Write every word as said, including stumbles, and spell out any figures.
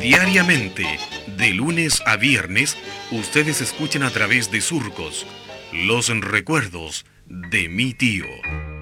diariamente, de lunes a viernes, ustedes escuchen a través de Surcos los recuerdos de mi tío.